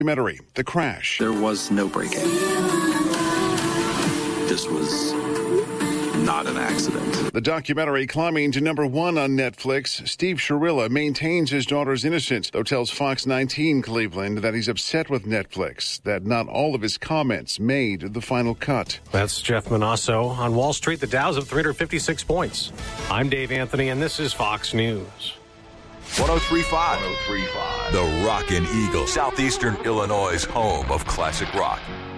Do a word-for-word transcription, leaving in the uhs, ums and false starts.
Documentary, The Crash. There was no break-in. This was not an accident. The documentary climbing to number one on Netflix. Steve Sciarrilla maintains his daughter's innocence, though tells Fox nineteen Cleveland that he's upset with Netflix, that not all of his comments made the final cut. That's Jeff Manasso. On Wall Street, the Dow's up three hundred fifty-six points. I'm Dave Anthony, and this is Fox News. one oh three point five. The Rockin' Eagle, Southeastern Illinois' home of classic rock.